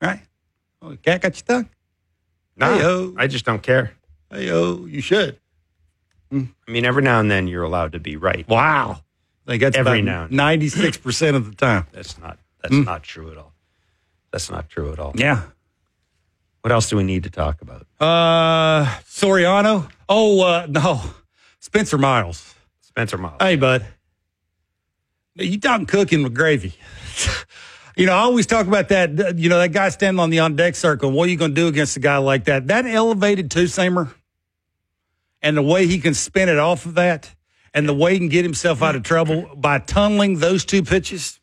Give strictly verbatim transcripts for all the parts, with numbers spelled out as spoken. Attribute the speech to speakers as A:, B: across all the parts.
A: Right? Oh, cat got your tongue?
B: No,
A: Hey-o.
B: I just don't care.
A: Hey-o, you should.
B: I mean, every now and then you're allowed to be right.
A: Wow. I think that's
B: Every
A: about
B: now and then.
A: ninety-six percent of the time.
B: That's not that's
A: Mm.
B: not true at all. That's not true at all.
A: Yeah.
B: What else do we need to talk about?
A: Uh, Soriano. Oh, uh, no. Spencer Miles.
B: Spencer Miles.
A: Hey, bud. You talking cooking with gravy. You know, I always talk about that, you know, that guy standing on the on-deck circle. What are you going to do against a guy like that? That elevated two-seamer and the way he can spin it off of that and the way he can get himself out of trouble by tunneling those two pitches.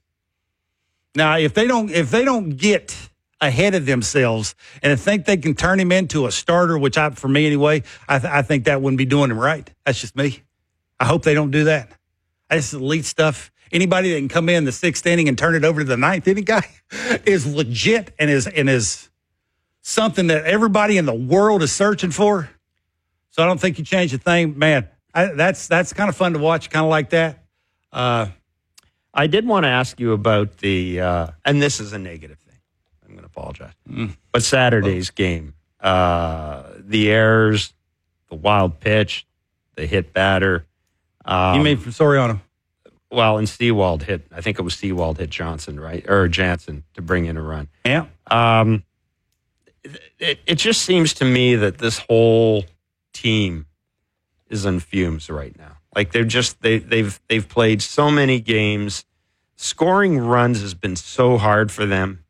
A: Now, if they don't, if they don't get ahead of themselves and think they can turn him into a starter, which I, for me anyway, I, th- I think that wouldn't be doing him right. That's just me. I hope they don't do that. That's elite stuff. Anybody that can come in the sixth inning and turn it over to the ninth inning guy is legit and is and is something that everybody in the world is searching for. So I don't think you change a thing, man. I, that's that's kind of fun to watch, kind of like that. Uh,
B: I did want to ask you about the, uh, and this is a negative thing. I'm going to apologize.
A: Mm.
B: But Saturday's game, uh, the errors, the wild pitch, the hit batter. Um,
A: you mean from Soriano?
B: Well, and Seawald hit, I think it was Seawald hit Johnson, right? Or Jansen to bring in a run.
A: Yeah.
B: Um, it, it just seems to me that this whole team is on fumes right now. Like they're just, they, they've, they've played so many games. Scoring runs has been so hard for them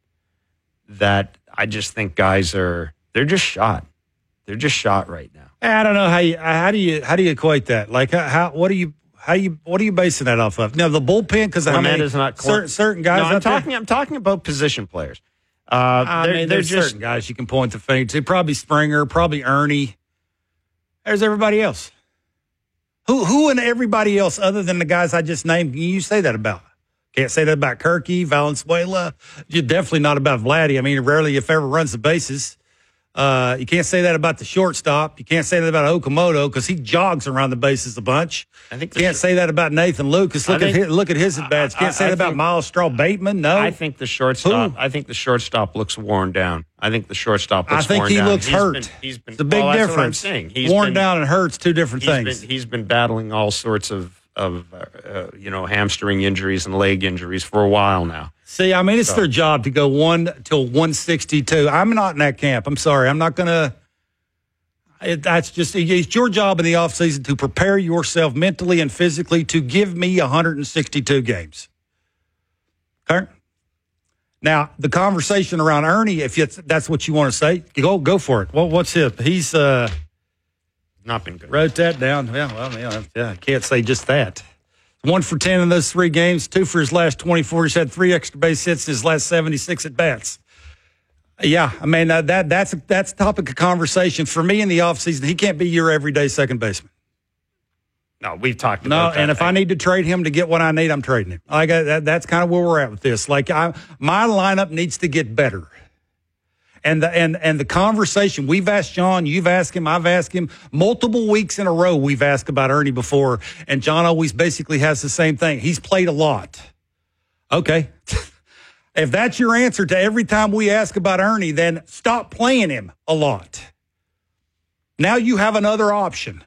B: that I just think guys are, they're just shot. They're just shot right now.
A: I don't know how you, how do you, how do you equate that? Like how, how what do you, How you? What are you basing that off of? Now the bullpen, because I mean,
B: is not
A: certain, certain guys.
B: No, I'm
A: out there-
B: talking. I'm talking about position players. Uh,
A: I
B: they're,
A: mean,
B: they're
A: there's
B: just
A: certain guys you can point the finger to. Probably Springer, probably Ernie. There's everybody else. Who, who, and everybody else other than the guys I just named? Can you say that about? Can't say that about Kirky, Valenzuela. You're definitely not about Vladdy. I mean, rarely, if ever, runs the bases. Uh, you can't say that about the shortstop. You can't say that about Okamoto because he jogs around the bases a bunch.
B: I think
A: can't
B: sh-
A: say that about Nathan Lucas. Look
B: I
A: at
B: think-
A: his, look at his at bats. Can't
B: I-
A: say
B: I
A: that about
B: think-
A: Miles Straw Bateman. No,
B: I think the shortstop.
A: Who?
B: I think the shortstop looks worn down. I think the shortstop
A: I
B: looks
A: think
B: worn
A: he
B: down.
A: looks
B: He's
A: hurt.
B: Been, he's been.
A: It's a big
B: well, that's what I'm
A: difference.
B: saying. He's
A: Worn
B: been,
A: down and hurts, two different
B: he's
A: things.
B: Been, he's been battling all sorts of of uh, you know hamstring injuries and leg injuries for a while now.
A: See, I mean, it's
B: So-
A: their job to go one till one sixty-two. I'm not in that camp. I'm sorry. I'm not going to. It, that's just, it's your job in the offseason to prepare yourself mentally and physically to give me one hundred sixty-two games. Okay? Now, the conversation around Ernie, if it's, that's what you want to say, go go for it. What, what's his? He's uh,
B: Not been good.
A: wrote that down. Yeah, well, yeah, yeah, I can't say just that. One for ten in those three games, two for his last twenty-four. He's had three extra base hits in his last seventy-six at bats. Yeah, I mean, uh, that that's that's a topic of conversation for me in the offseason. He can't be your everyday second baseman.
B: No, we've talked
A: No,
B: about that.
A: and if I need to trade him to get what I need, I'm trading him. Like I, that, that's kind of where we're at with this. Like I, my lineup needs to get better. And the and and the conversation we've asked John, you've asked him, I've asked him multiple weeks in a row. We've asked about Ernie before, and John always basically has the same thing. He's played a lot. Okay. If that's your answer to every time we ask about Ernie, then stop playing him a lot. Now you have another option.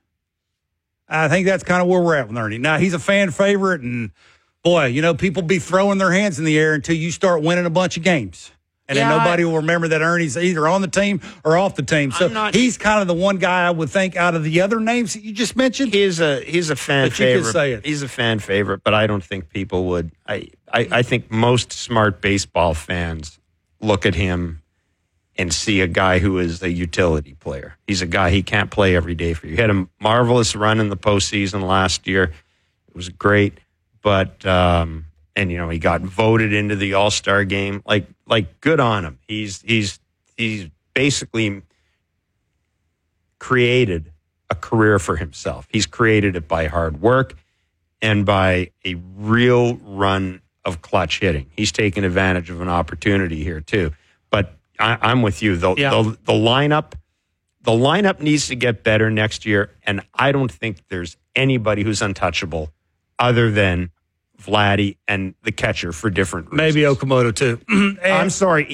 A: I think that's kind of where we're at with Ernie. Now, he's a fan favorite, and, boy, you know, people be throwing their hands in the air until you start winning a bunch of games. And
B: Yeah,
A: then nobody
B: I-
A: will remember that Ernie's either on the team or off the team. So
B: I'm not-
A: he's kind of the one guy I would think out of the other names that you just mentioned.
B: He's a he's a fan
A: But you could
B: favorite.
A: say it.
B: He's a fan favorite, but I don't think people would. I, I I think most smart baseball fans look at him and see a guy who is a utility player. He's a guy he can't play every day for you. He had a marvelous run in the postseason last year. It was great, but um, and you know he got voted into the All-Star game. Like like good on him. He's he's he's basically created a career for himself. He's created it by hard work and by a real run of clutch hitting. He's taken advantage of an opportunity here too. But I, I'm with you. The,
A: Yeah.
B: the the lineup, the lineup needs to get better next year, and I don't think there's anybody who's untouchable other than Vladdy and the catcher for different reasons.
A: Maybe Okamoto, too. And-
B: I'm sorry.